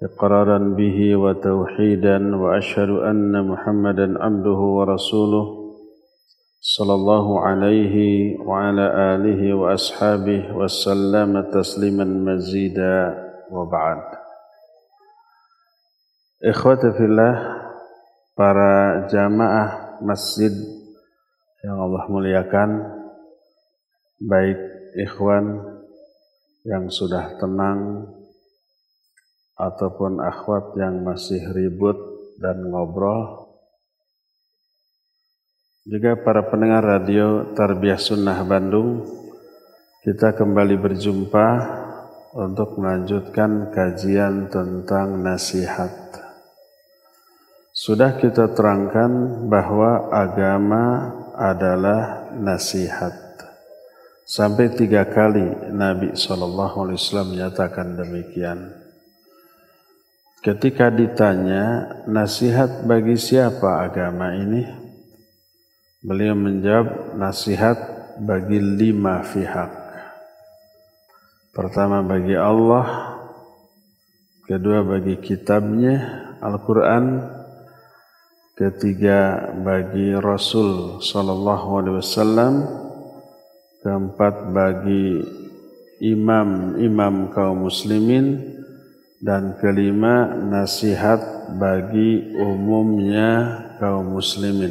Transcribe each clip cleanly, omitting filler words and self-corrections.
إقرارا به وتوحيدا وأشهد أن محمدا عبده ورسوله صلى الله عليه وعلى آله وأصحابه وسلم تسليما مزيدا وبعد. Ikhwati fillah, para jamaah masjid yang Allah muliakan, baik ikhwan yang sudah tenang ataupun akhwat yang masih ribut dan ngobrol, juga para pendengar radio Tarbiyah Sunnah Bandung, kita kembali berjumpa untuk melanjutkan kajian tentang nasihat. Sudah kita terangkan bahwa agama adalah nasihat. Sampai 3 kali Nabi SAW menyatakan demikian. Ketika ditanya, nasihat bagi siapa agama ini? Beliau menjawab, nasihat bagi 5 pihak. Pertama bagi Allah, kedua bagi kitabnya, Al-Quran, ketiga bagi Rasul SAW, keempat bagi imam kaum muslimin, dan kelima nasihat bagi umumnya kaum muslimin.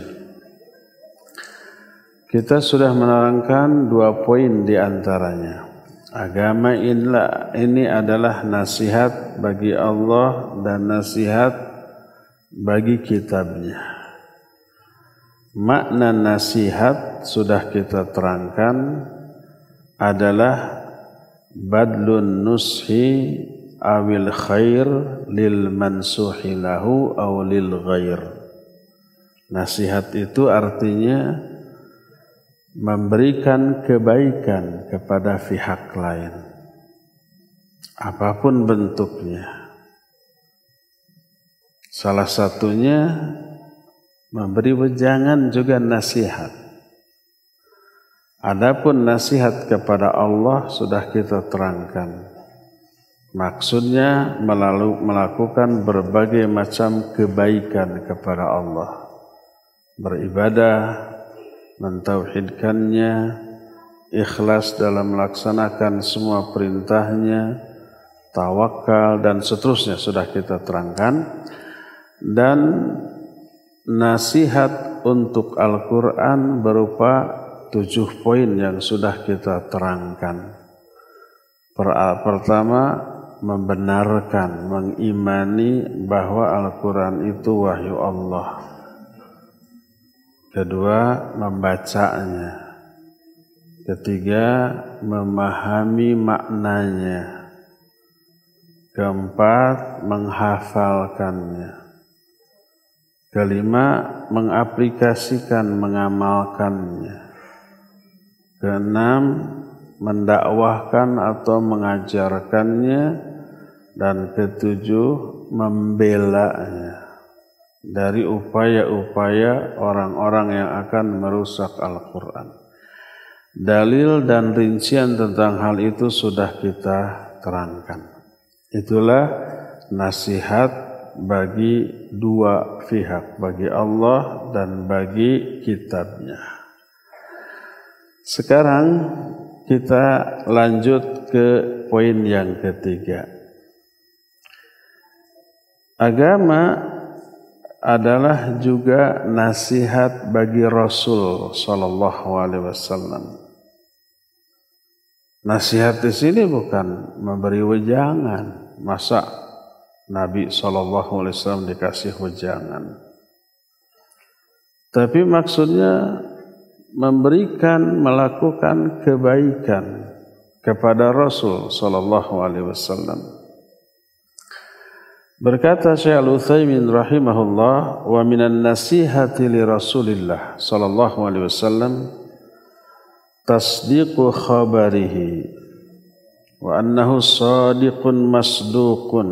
Kita sudah menerangkan 2 poin di antaranya. Agama ini adalah nasihat bagi Allah dan nasihat bagi kitabnya. Makna nasihat sudah kita terangkan adalah badlun nushi awil khair lil mansuhi lahu aw lil ghair. Nasihat itu artinya memberikan kebaikan kepada pihak lain, apapun bentuknya. Salah satunya memberi wejangan juga nasihat. Adapun nasihat kepada Allah sudah kita terangkan. Maksudnya melakukan berbagai macam kebaikan kepada Allah. Beribadah, mentauhidkannya, ikhlas dalam melaksanakan semua perintahnya, tawakal dan seterusnya sudah kita terangkan. Dan nasihat untuk Al-Quran berupa 7 poin yang sudah kita terangkan. Pertama, membenarkan, mengimani bahwa Al-Quran itu wahyu Allah. Kedua, membacanya. Ketiga, memahami maknanya. Keempat, menghafalkannya. Kelima, mengaplikasikan, mengamalkannya. Keenam, mendakwahkan atau mengajarkannya. Dan ketujuh, membelanya dari upaya-upaya orang-orang yang akan merusak Al-Quran. Dalil dan rincian tentang hal itu sudah kita terangkan. Itulah nasihat bagi 2 pihak, bagi Allah dan bagi kitabnya. Sekarang kita lanjut ke poin yang ketiga. Agama adalah juga nasihat bagi Rasul SAW. Nasihat di sini bukan memberi wejangan. Masa Nabi SAW dikasih wejangan? Tapi maksudnya memberikan, melakukan kebaikan kepada Rasul SAW. Berkata Syekh Al-Utsaimin rahimahullah, wa minan nasihati li Rasulillah SAW tasdiqu khabarihi wa annahu sadiqun masduqun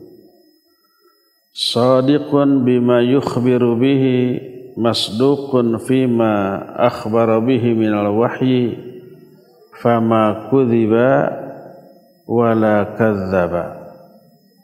sadiqun bima yukhbiru bihi masduqun fima akhbara bihi minal wahyi fama kudhiba wala kadzdzaba.